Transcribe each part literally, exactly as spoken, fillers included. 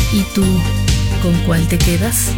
¿Y tú, con cuál te quedas?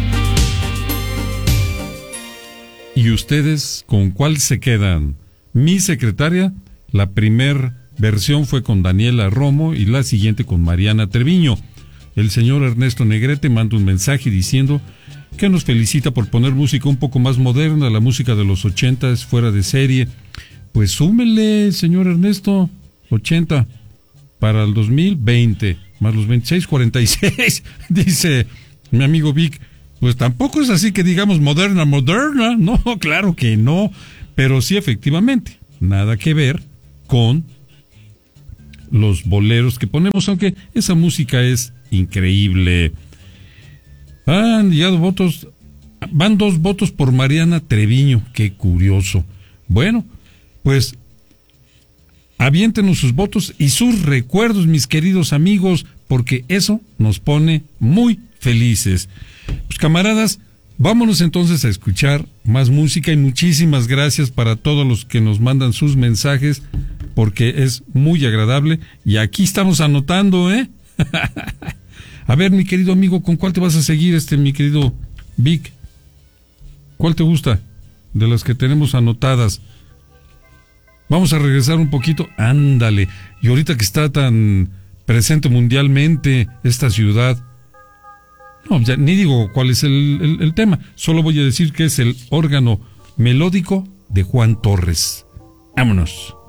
¿Y ustedes con cuál se quedan? Mi secretaria, la primer versión fue con Daniela Romo y la siguiente con Mariana Treviño. El señor Ernesto Negrete manda un mensaje diciendo que nos felicita por poner música un poco más moderna, la música de los ochenta es fuera de serie. Pues súmele, señor Ernesto, ochenta para el dos mil veinte, más los veintiséis, cuarenta y seis, dice mi amigo Vic. Pues tampoco es así que digamos moderna, moderna, no, claro que no, pero sí efectivamente, nada que ver con los boleros que ponemos, aunque esa música es increíble. Han llegado votos, van dos votos por Mariana Treviño, qué curioso. Bueno, pues aviéntenos sus votos y sus recuerdos, mis queridos amigos, porque eso nos pone muy felices. Pues camaradas, vámonos entonces a escuchar más música y muchísimas gracias para todos los que nos mandan sus mensajes, porque es muy agradable y aquí estamos anotando, ¿eh? A ver, mi querido amigo, ¿con cuál te vas a seguir, este, mi querido Vic? ¿Cuál te gusta de las que tenemos anotadas? Vamos a regresar un poquito, ándale, y ahorita que está tan presente mundialmente esta ciudad, no, ya ni digo cuál es el, el, el tema, solo voy a decir que es el órgano melódico de Juan Torres. Vámonos.